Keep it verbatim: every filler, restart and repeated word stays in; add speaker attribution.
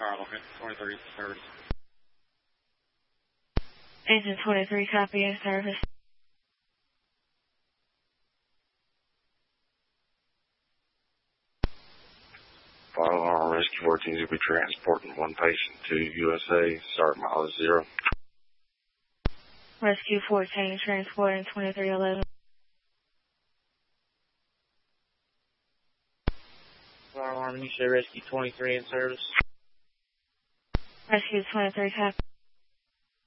Speaker 1: Carl, twenty-three service.
Speaker 2: Agent twenty-three, copy in service.
Speaker 3: Fire alarm rescue fourteen will be transporting one patient to U S A. Start mileage zero.
Speaker 2: Rescue fourteen, transporting twenty-three eleven.
Speaker 1: Fire alarm, you say rescue twenty-three in service.
Speaker 2: Rescue twenty-three, copy.